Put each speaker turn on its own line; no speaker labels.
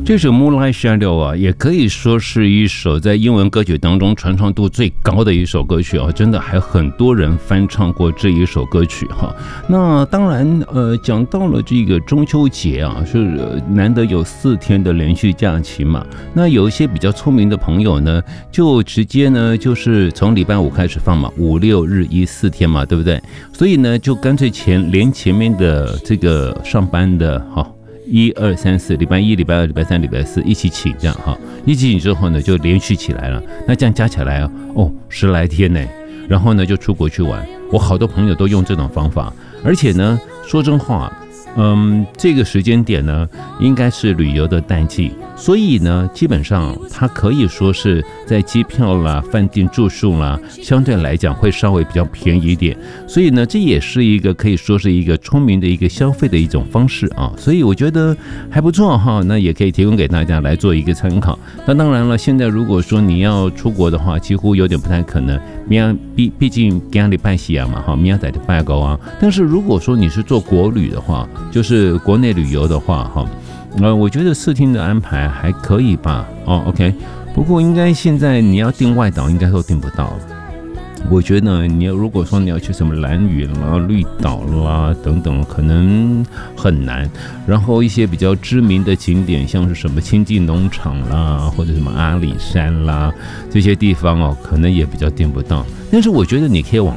这首《Moonlight Shadow》啊，也可以说是一首在英文歌曲当中传唱度最高的一首歌曲啊，真的还很多人翻唱过这一首歌曲哈。那当然，讲到了这个中秋节啊，是难得有4天的连续假期嘛。那有一些比较聪明的朋友呢，就直接呢就是从礼拜5开始放嘛，5、6日4天嘛，对不对？所以呢，就干脆连前面的这个上班的哈。1、2、3、4，礼拜1、礼拜2、礼拜3、礼拜4一起请，这样哈，一起请之后呢，就连续起来了。那这样加起来哦，10来天呢，然后呢就出国去玩。我好多朋友都用这种方法，而且呢，说真话，这个时间点呢，应该是旅游的淡季，所以呢，基本上它可以说是在机票啦、饭店住宿啦，相对来讲会稍微比较便宜一点。所以呢，这也是一个可以说是一个聪明的一个消费的一种方式啊。所以我觉得还不错哈，那也可以提供给大家来做一个参考。那当然了，现在如果说你要出国的话，几乎有点不太可能。毕竟今天礼拜四嘛，哈，明天就拜高啊。但是如果说你是做国旅的话，就是国内旅游的话，哈，我觉得4天的安排还可以吧。OK， 不过应该现在你要订外岛，应该都订不到了。我觉得如果说你要去什么兰屿啦、绿岛啦等等，可能很难。然后一些比较知名的景点，像是什么清境农场啦，或者什么阿里山啦，这些地方可能也比较订不到。但是我觉得你可以往